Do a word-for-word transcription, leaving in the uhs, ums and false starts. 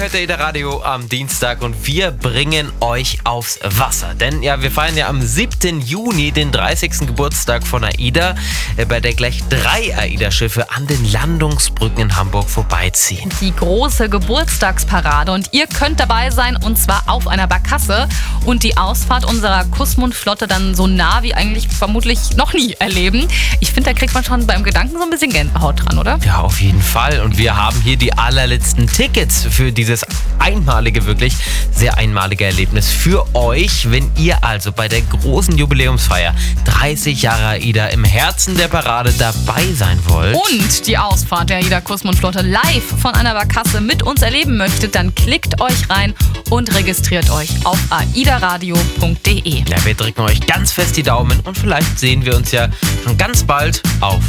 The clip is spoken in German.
hört der AIDA Radio am Dienstag und wir bringen euch aufs Wasser. Denn ja, wir feiern ja am siebten Juni den dreißigsten Geburtstag von AIDA, bei der gleich drei AIDA-Schiffe an den Landungsbrücken in Hamburg vorbeiziehen. Die große Geburtstagsparade und ihr könnt dabei sein und zwar auf einer Barkasse und die Ausfahrt unserer Kussmund-Flotte dann so nah wie eigentlich vermutlich noch nie erleben. Ich finde, da kriegt man schon beim Gedanken so ein bisschen Gänsehaut dran, oder? Ja, auf jeden Fall. Und wir haben hier die allerletzten Tickets für dieses einmalige, wirklich sehr einmalige Erlebnis für euch. Wenn ihr also bei der großen Jubiläumsfeier dreißig Jahre AIDA im Herzen der Parade dabei sein wollt und die Ausfahrt der AIDA Kussmund-Flotte live von einer Barkasse mit uns erleben möchtet, dann klickt euch rein und registriert euch auf aidaradio punkt de. Ja, wir drücken euch ganz fest die Daumen und vielleicht sehen wir uns ja schon ganz bald auf